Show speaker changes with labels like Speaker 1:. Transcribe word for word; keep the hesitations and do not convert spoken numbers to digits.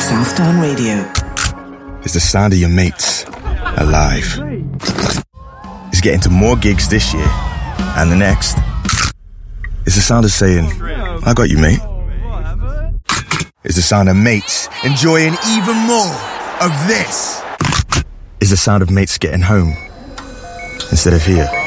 Speaker 1: Southdown Radio.
Speaker 2: It's the sound of your mates alive. It's getting to more gigs this year and the next. It's the sound of saying, I got you, mate. It's the sound of mates enjoying even more of this. It's the sound of mates getting home instead of here.